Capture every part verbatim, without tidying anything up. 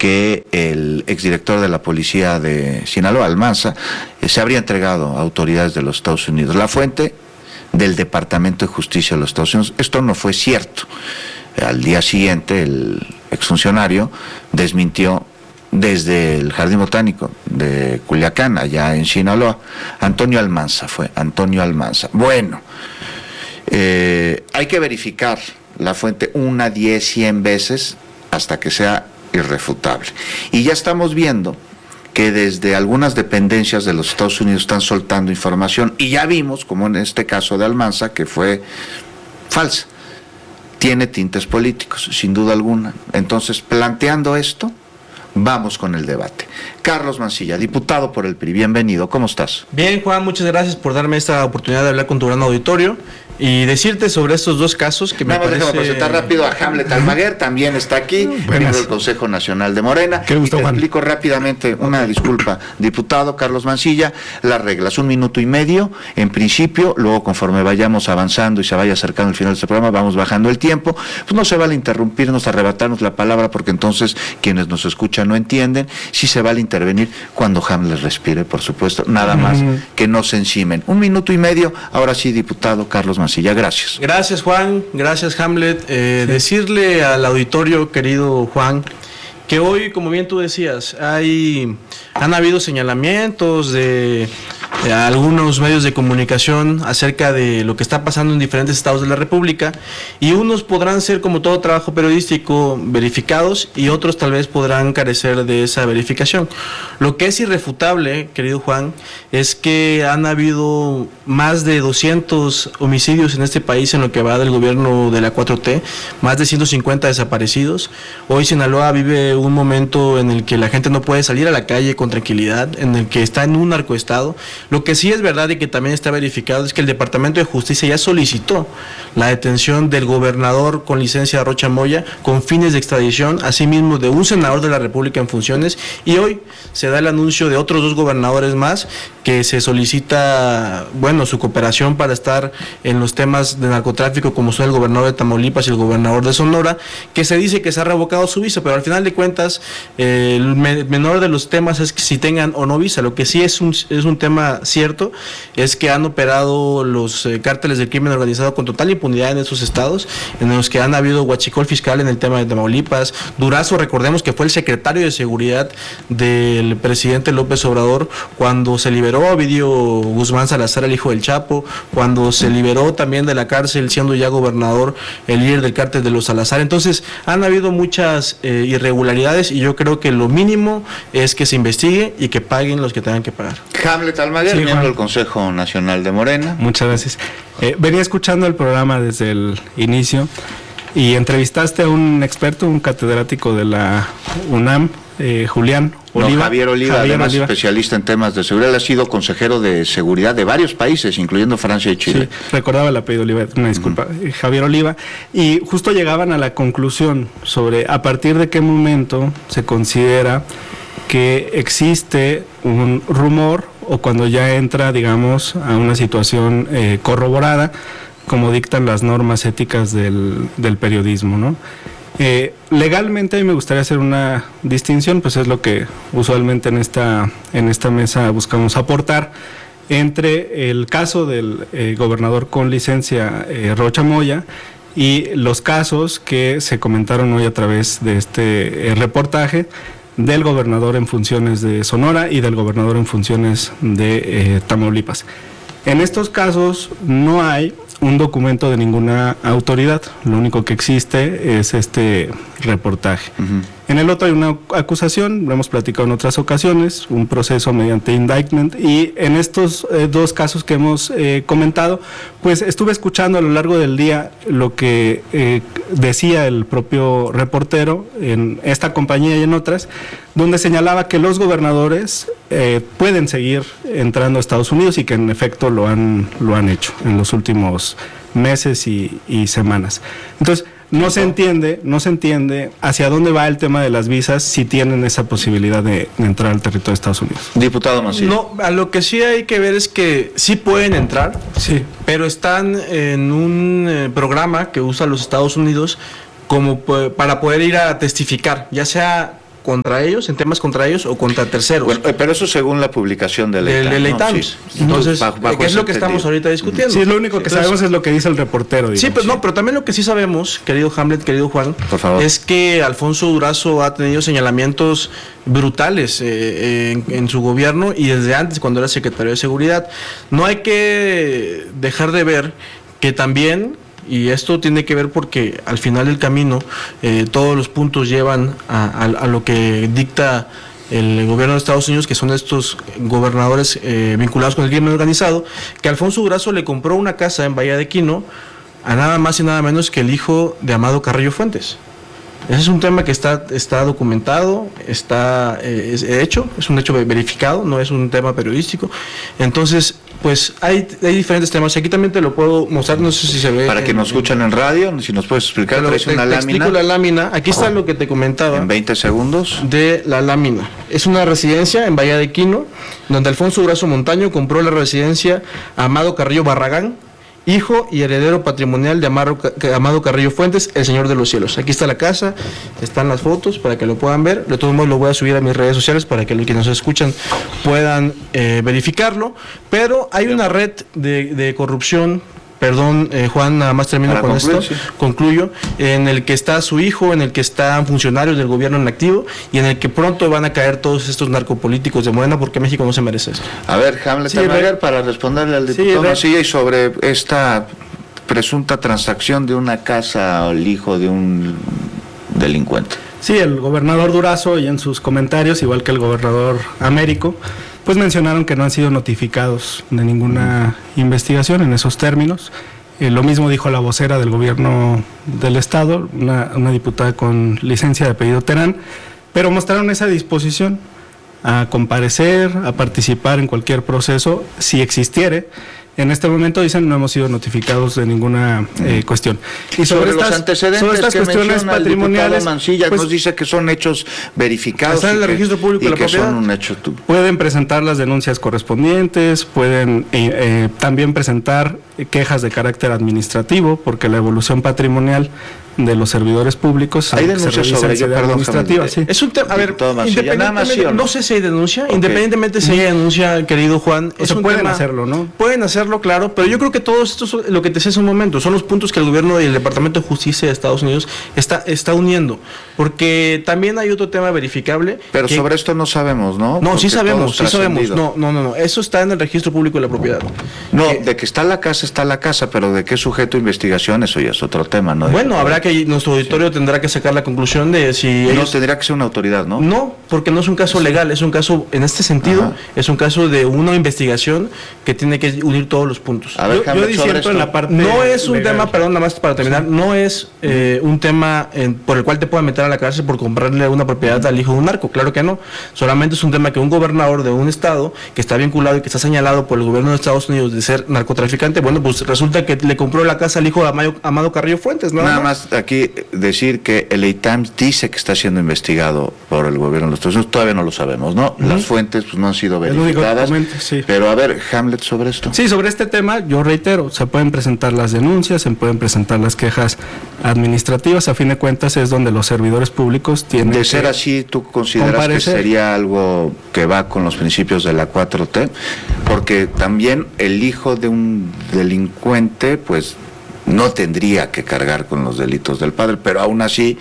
que el exdirector de la policía de Sinaloa, Almanza, eh, se habría entregado a autoridades de los Estados Unidos. La fuente del Departamento de Justicia de los Estados Unidos. Esto no fue cierto. Al día siguiente, el exfuncionario desmintió desde el Jardín Botánico de Culiacán, allá en Sinaloa. Antonio Almanza fue, Antonio Almanza. Bueno, eh, hay que verificar la fuente una, diez, cien veces hasta que sea irrefutable. Y ya estamos viendo que desde algunas dependencias de los Estados Unidos están soltando información, y ya vimos, como en este caso de Almanza, que fue falsa. Tiene tintes políticos, sin duda alguna. Entonces, planteando esto, vamos con el debate. Carlos Mancilla, diputado por el P R I, bienvenido, ¿cómo estás? Bien, Juan, muchas gracias por darme esta oportunidad de hablar con tu gran auditorio y decirte sobre estos dos casos que me Nada más parece... déjame presentar rápido a Hamlet Almaguer, también está aquí, miembro del Consejo Nacional de Morena. Qué gusto, y te Juan. explico rápidamente, una disculpa, diputado Carlos Mancilla, las reglas, un minuto y medio, en principio, luego conforme vayamos avanzando y se vaya acercando el final de este programa, vamos bajando el tiempo, pues no se vale interrumpirnos, arrebatarnos la palabra, porque entonces quienes nos escuchan no entienden. Sí se vale intervenir cuando Hamlet respire, por supuesto, nada más uh-huh. que no se encimen. Un minuto y medio, ahora sí, diputado Carlos Mancilla, gracias. Gracias, Juan, gracias, Hamlet. Eh, sí. Decirle al auditorio, querido Juan, que hoy, como bien tú decías, hay han habido señalamientos de, de algunos medios de comunicación acerca de lo que está pasando en diferentes estados de la República, y unos podrán ser, como todo trabajo periodístico, verificados, y otros tal vez podrán carecer de esa verificación. Lo que es irrefutable, querido Juan, es que han habido más de doscientos homicidios en este país en lo que va del gobierno de la cuatro T, más de ciento cincuenta desaparecidos. Hoy Sinaloa vive un momento en el que la gente no puede salir a la calle con tranquilidad, en el que está en un narcoestado. Lo que sí es verdad y que también está verificado es que el Departamento de Justicia ya solicitó la detención del gobernador con licencia de Rocha Moya con fines de extradición, asimismo de un senador de la República en funciones, y hoy se da el anuncio de otros dos gobernadores más que se solicita, bueno, su cooperación para estar en los temas de narcotráfico, como son el gobernador de Tamaulipas y el gobernador de Sonora, que se dice que se ha revocado su visa, pero al final de cuentas eh, el menor de los temas es que si tengan o no visa. Lo que sí es un, es un tema cierto es que han operado los eh, cárteles del crimen organizado con total impunidad en esos estados, en los que han habido huachicol fiscal en el tema de Tamaulipas. Durazo, recordemos que fue el secretario de seguridad del presidente López Obrador cuando se liberó a Ovidio Guzmán Salazar, el hijo del Chapo, cuando se liberó también de la cárcel, siendo ya gobernador, el líder del cártel de los Salazar. Entonces han habido muchas eh, irregularidades, y yo creo que lo mínimo es que se investigue y que paguen los que tengan que pagar. Hamlet Almaguer, sí, miembro del Consejo Nacional de Morena. Muchas gracias. Eh, venía escuchando el programa desde el inicio y entrevistaste a un experto, un catedrático de la UNAM, eh, Julián Oliva. No, Javier Oliva, Javier además Oliva. especialista en temas de seguridad. Él ha sido consejero de seguridad de varios países, incluyendo Francia y Chile. Sí, recordaba el apellido Oliva, una disculpa, uh-huh. Javier Oliva. Y justo llegaban a la conclusión sobre a partir de qué momento se considera que existe un rumor, o cuando ya entra, digamos, a una situación eh, corroborada, como dictan las normas éticas del, del periodismo, ¿no? Eh, legalmente a mí me gustaría hacer una distinción, pues es lo que usualmente en esta, en esta mesa buscamos aportar, entre el caso del eh, gobernador con licencia eh, Rocha Moya y los casos que se comentaron hoy a través de este eh, reportaje del gobernador en funciones de Sonora y del gobernador en funciones de eh, Tamaulipas. En estos casos no hay un documento de ninguna autoridad, lo único que existe es este reportaje. Uh-huh. En el otro hay una acusación, lo hemos platicado en otras ocasiones, un proceso mediante indictment, y en estos eh, dos casos que hemos eh, comentado, pues estuve escuchando a lo largo del día lo que eh, decía el propio reportero en esta compañía y en otras, donde señalaba que los gobernadores eh, pueden seguir entrando a Estados Unidos y que en efecto lo han, lo han hecho en los últimos meses y, y semanas. Entonces, no se entiende, no se entiende hacia dónde va el tema de las visas si tienen esa posibilidad de, de entrar al territorio de Estados Unidos. Diputado Mancilla. No, a lo que sí hay que ver es que sí pueden entrar, sí, pero están en un eh, programa que usa los Estados Unidos como para poder ir a testificar, ya sea contra ellos, en temas contra ellos o contra terceros. Bueno, pero eso según la publicación del Del L A I ¿no? Times. Sí. Entonces, bajo, bajo ¿qué es lo que entendido. Estamos ahorita discutiendo? Sí, lo único que Entonces, sabemos es lo que dice el reportero. Digamos. Sí, pero no, pero también lo que sí sabemos, querido Hamlet, querido Juan, por favor, es que Alfonso Durazo ha tenido señalamientos brutales eh, en, en su gobierno y desde antes, cuando era secretario de Seguridad. No hay que dejar de ver que también, y esto tiene que ver porque al final del camino eh, todos los puntos llevan a, a, a lo que dicta el gobierno de Estados Unidos, que son estos gobernadores eh, vinculados con el crimen organizado, que Alfonso Durazo le compró una casa en Bahía de Quino a nada más y nada menos que el hijo de Amado Carrillo Fuentes. Ese es un tema que está, está documentado, está eh, es hecho, es un hecho verificado, no es un tema periodístico. Entonces, pues hay, hay diferentes temas. Aquí también te lo puedo mostrar, no sé si se ve. Para que en, nos escuchan en radio, si nos puedes explicar, te, traes te, una te lámina. explico la lámina. Aquí está lo que te comentaba. En veinte segundos. De la lámina. Es una residencia en Bahía de Quino, donde Alfonso Durazo Montaño compró la residencia a Amado Carrillo Barragán, hijo y heredero patrimonial de Amado, Amado Carrillo Fuentes, el Señor de los Cielos. Aquí está la casa, están las fotos para que lo puedan ver. De todos modos lo voy a subir a mis redes sociales para que los que nos escuchan puedan eh, verificarlo. Pero hay una red de, de corrupción, perdón eh, Juan, nada más termino para con concluir, esto, sí. concluyo, en el que está su hijo, en el que están funcionarios del gobierno en activo y en el que pronto van a caer todos estos narcopolíticos de Morena, porque México no se merece esto. A ver, Hamlet, sí, Tamaguer, para responderle al diputado Mancilla y sobre esta presunta transacción de una casa al hijo de un delincuente. Sí, el gobernador Durazo, y en sus comentarios, igual que el gobernador Américo, pues mencionaron que no han sido notificados de ninguna investigación en esos términos. Eh, lo mismo dijo la vocera del gobierno del estado, una, una diputada con licencia de apellido Terán, pero mostraron esa disposición a comparecer, a participar en cualquier proceso, si existiere. En este momento dicen no hemos sido notificados de ninguna eh, cuestión. Y sobre, sobre estas, los antecedentes sobre estas que cuestiones patrimoniales, Mancilla, pues, nos dice que son hechos verificados. Están en el que, registro público y de la que propiedad. Son un hecho tú. Pueden presentar las denuncias correspondientes, pueden eh, eh, también presentar quejas de carácter administrativo, porque la evolución patrimonial de los servidores públicos hay denuncias sobre ello, perdón, administrativa, sí. Es un tema, a ver, independientemente, no, no sé si hay denuncia, okay. independientemente si hay denuncia, querido Juan, o es sea, un pueden tema, hacerlo, ¿no? Pueden hacerlo, claro, pero yo creo que todo esto, lo que te decía hace un momento, son los puntos que el gobierno y el Departamento de Justicia de Estados Unidos está, está uniendo, porque también hay otro tema verificable. Pero que, sobre esto no sabemos, ¿no? No, porque sí sabemos, sí sabemos, no, no, no, no, eso está en el registro público de la propiedad. No, que, de que está la casa, está la casa, pero de qué sujeto a investigación, eso ya es otro tema, ¿no? Bueno, habrá que, nuestro auditorio sí. tendrá que sacar la conclusión de si no ellos... tendría que ser una autoridad, ¿no? No, porque no es un caso legal, es un caso, en este sentido, ajá, es un caso de una investigación que tiene que unir todos los puntos. A ver, yo, yo diciendo en la parte no es un legal. tema, perdón, nada más para terminar, sí. no es eh, un tema en, por el cual te puedan meter a la cárcel por comprarle una propiedad uh-huh. al hijo de un narco, claro que no. Solamente es un tema que un gobernador de un estado que está vinculado y que está señalado por el gobierno de Estados Unidos de ser narcotraficante, bueno, pues resulta que le compró la casa al hijo de Amado, Amado Carrillo Fuentes, nada, nada más. más aquí decir que el L A I Times dice que está siendo investigado por el gobierno de los Estados Unidos, todavía no lo sabemos, ¿no? Uh-huh. Las fuentes pues no han sido verificadas, sí. Pero a ver, Hamlet, sobre esto. Sí, sobre este tema, yo reitero, se pueden presentar las denuncias, se pueden presentar las quejas administrativas, a fin de cuentas es donde los servidores públicos tienen de que ser así, ¿tú consideras comparecer? Que sería algo que va con los principios de la cuatro T? Porque también el hijo de un delincuente, pues no tendría que cargar con los delitos del padre, pero aún así,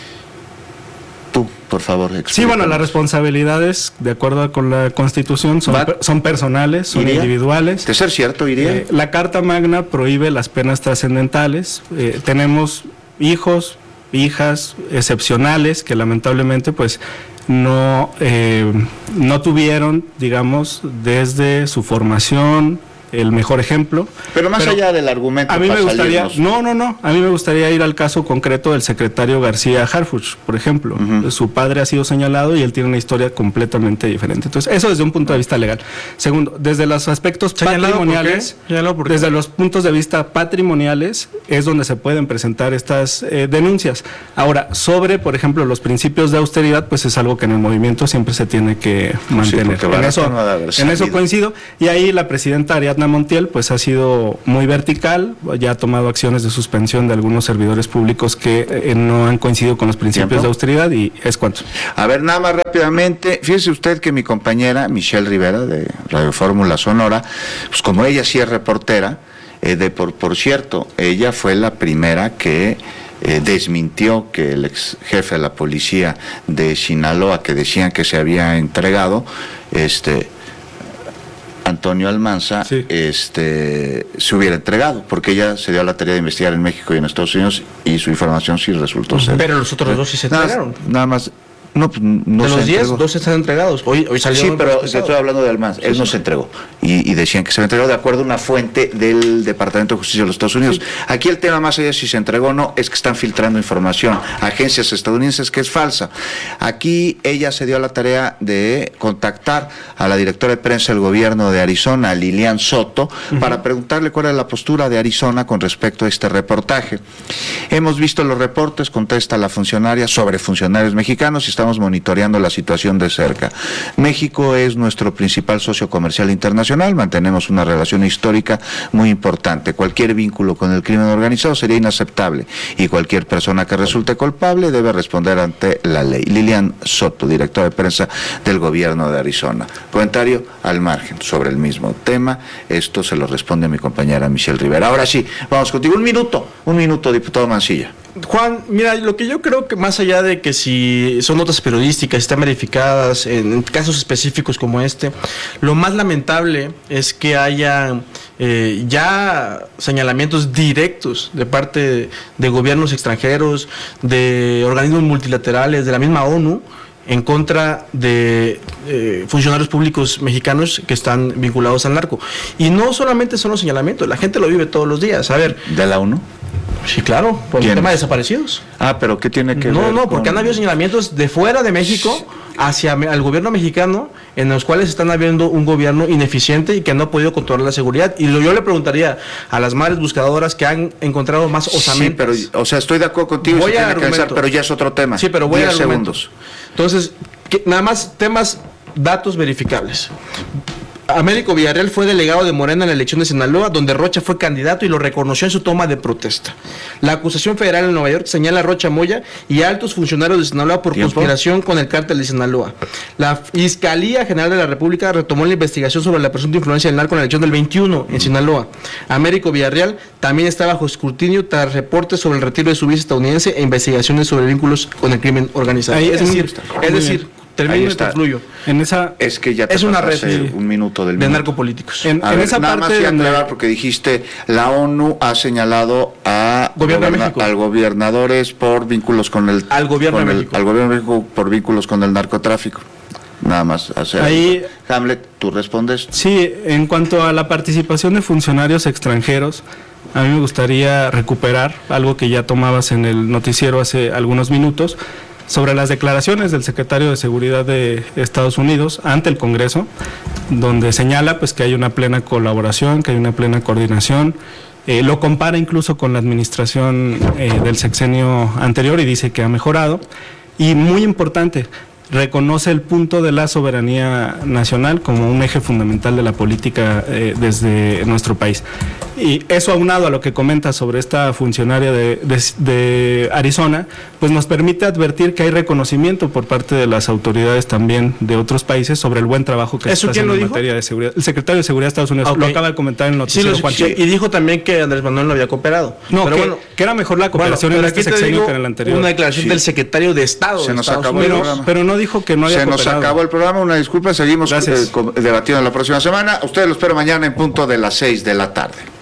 tú, por favor, explícanos. Sí, bueno, las responsabilidades, de acuerdo con la Constitución, son, per, son personales, son ¿iría? individuales. ¿De ser cierto, iría? Eh, la Carta Magna prohíbe las penas trascendentales. Eh, tenemos hijos, hijas excepcionales que lamentablemente, pues, no, eh, no tuvieron, digamos, desde su formación, el mejor ejemplo. Pero más pero allá del argumento, a mí me gustaría, no, no, no, a mí me gustaría ir al caso concreto del secretario García Harfuch, por ejemplo. Uh-huh. Su padre ha sido señalado y él tiene una historia completamente diferente. Entonces, eso desde un punto de vista legal. Segundo, desde los aspectos ¿señalado patrimoniales, por qué? ¿Por qué? desde los puntos de vista patrimoniales es donde se pueden presentar estas eh, denuncias. Ahora, sobre, por ejemplo, los principios de austeridad, pues es algo que en el movimiento siempre se tiene que mantener. Sí, en eso, no en eso coincido. Y ahí la presidenta Ariadna Edna Montiel pues ha sido muy vertical, ya ha tomado acciones de suspensión de algunos servidores públicos que eh, no han coincidido con los principios ¿Tiempo? de austeridad y es cuanto. A ver, nada más rápidamente, fíjese usted que mi compañera Michelle Rivera de Radio Fórmula Sonora, pues como ella sí es reportera, eh, de por, por cierto, ella fue la primera que Eh, desmintió que el ex jefe de la policía de Sinaloa, que decían que se había entregado, este Antonio Almanza, sí. este se hubiera entregado, porque ella se dio a la tarea de investigar en México y en Estados Unidos y su información sí resultó ser. Pero los otros dos sí se entregaron. Nada, nada más. No, pues no de se los diez, entregó. dos están entregados. Hoy, hoy salió. Sí, pero te estoy hablando de Almanza. Él sí, no sí. se entregó. Y, y decían que se entregó de acuerdo a una fuente del Departamento de Justicia de los Estados Unidos. Sí. Aquí el tema, más allá de si se entregó o no, es que están filtrando información a agencias estadounidenses que es falsa. Aquí ella se dio a la tarea de contactar a la directora de prensa del gobierno de Arizona, Lilian Soto, uh-huh. para preguntarle cuál es la postura de Arizona con respecto a este reportaje. Hemos visto los reportes, contesta la funcionaria, sobre funcionarios mexicanos y estamos monitoreando la situación de cerca. México es nuestro principal socio comercial internacional, mantenemos una relación histórica muy importante. Cualquier vínculo con el crimen organizado sería inaceptable y cualquier persona que resulte culpable debe responder ante la ley. Lilian Soto, directora de prensa del gobierno de Arizona. Comentario al margen sobre el mismo tema. Esto se lo responde a mi compañera Michelle Rivera. Ahora sí, vamos contigo. Un minuto, un minuto, diputado Mancilla. Juan, mira, lo que yo creo que más allá de que si son notas periodísticas, están verificadas en, en casos específicos como este, lo más lamentable es que haya eh, ya señalamientos directos de parte de, de gobiernos extranjeros, de organismos multilaterales, de la misma ONU, en contra de eh, funcionarios públicos mexicanos que están vinculados al narco. Y no solamente son los señalamientos, la gente lo vive todos los días. A ver, ¿de la ONU? Sí, claro, por el tema de desaparecidos. Ah, pero ¿qué tiene que no, ver? No, no, porque con... han habido señalamientos de fuera de México hacia el gobierno mexicano, en los cuales están habiendo un gobierno ineficiente y que no ha podido controlar la seguridad. Y lo, yo le preguntaría a las madres buscadoras que han encontrado más osamentas. Sí, pero, o sea, estoy de acuerdo contigo, voy se a tiene que pensar, pero ya es otro tema. Sí, pero voy a segundos. Entonces, que, nada más temas, datos verificables. Américo Villarreal fue delegado de Morena en la elección de Sinaloa, donde Rocha fue candidato y lo reconoció en su toma de protesta. La acusación federal en Nueva York señala a Rocha Moya y a altos funcionarios de Sinaloa por ¿Tiempo? conspiración con el cártel de Sinaloa. La Fiscalía General de la República retomó la investigación sobre la presunta influencia del narco en la elección del veintiuno en Sinaloa. Américo Villarreal también está bajo escrutinio tras reportes sobre el retiro de su vice estadounidense e investigaciones sobre vínculos con el crimen organizado. Ahí, es decir, es decir, termino y concluyo. En esa es que ya te es una red sí, un minuto del de minuto. narcopolíticos. En, a en ver, esa nada parte más donde... aclarar porque dijiste la ONU ha señalado a gobierno goberna, de México. al gobernadores por vínculos con el al gobierno con de el, México. al gobierno de México por vínculos con el narcotráfico. Nada más hacer ahí. Hamlet, ¿tú respondes? Sí, en cuanto a la participación de funcionarios extranjeros, a mí me gustaría recuperar algo que ya tomabas en el noticiero hace algunos minutos, sobre las declaraciones del secretario de Seguridad de Estados Unidos ante el Congreso, donde señala pues que hay una plena colaboración, que hay una plena coordinación, eh, lo compara incluso con la administración eh, del sexenio anterior y dice que ha mejorado, y muy importante, reconoce el punto de la soberanía nacional como un eje fundamental de la política eh, desde nuestro país. Y eso aunado a lo que comenta sobre esta funcionaria de, de, de Arizona, pues nos permite advertir que hay reconocimiento por parte de las autoridades también de otros países sobre el buen trabajo que se está haciendo en dijo? materia de seguridad. El secretario de Seguridad de Estados Unidos okay. lo acaba de comentar en el noticiero. Sí, Juan. Sí, y dijo también que Andrés Manuel no había cooperado. No, pero que, bueno, que era mejor la cooperación bueno, en este sexenio que en el anterior. Una declaración sí. del secretario de Estado se de nos Estados acabó Unidos. el programa. Pero no dijo que no había Se cooperado. nos acabó el programa, una disculpa, seguimos eh, debatiendo la próxima semana. Ustedes lo espero mañana en punto de las seis de la tarde.